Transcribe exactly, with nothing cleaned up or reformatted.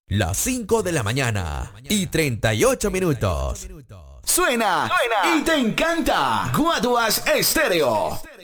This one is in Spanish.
Las cinco de la mañana y treinta y ocho minutos. Suena, Suena y te encanta. Guaduas Estéreo.